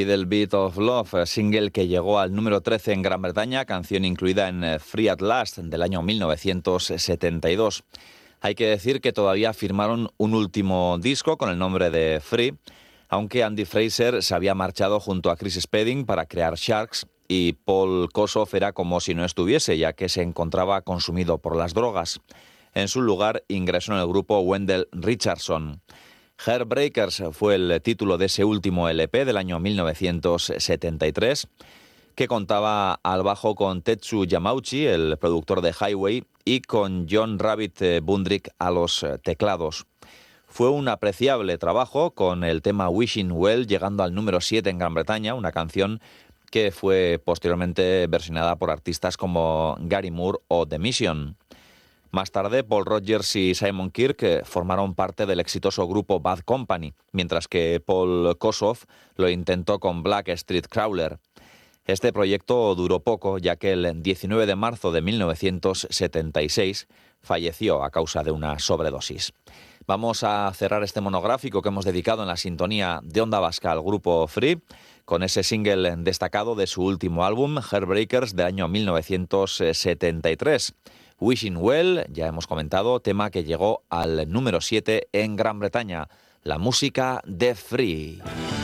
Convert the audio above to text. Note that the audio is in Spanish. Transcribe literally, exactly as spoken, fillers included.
Little Bit of Love, single que llegó al número trece en Gran Bretaña, canción incluida en Free at Last del año mil novecientos setenta y dos. Hay que decir que todavía firmaron un último disco con el nombre de Free, aunque Andy Fraser se había marchado junto a Chris Spedding para crear Sharks y Paul Kossoff era como si no estuviese, ya que se encontraba consumido por las drogas. En su lugar ingresó en el grupo Wendell Richardson. Heartbreakers fue el título de ese último L P del año mil novecientos setenta y tres, que contaba al bajo con Tetsu Yamauchi, el productor de Highway, y con John Rabbit Bundrick a los teclados. Fue un apreciable trabajo con el tema Wishing Well llegando al número siete en Gran Bretaña, una canción que fue posteriormente versionada por artistas como Gary Moore o The Mission. Más tarde, Paul Rodgers y Simon Kirke formaron parte del exitoso grupo Bad Company, mientras que Paul Kossoff lo intentó con Black Street Crawler. Este proyecto duró poco, ya que el diecinueve de marzo de mil novecientos setenta y seis falleció a causa de una sobredosis. Vamos a cerrar este monográfico que hemos dedicado en la sintonía de Onda Vasca al grupo Free, con ese single destacado de su último álbum, Heartbreakers, del año mil novecientos setenta y tres. Wishing Well, ya hemos comentado, tema que llegó al número siete en Gran Bretaña, la música de Free.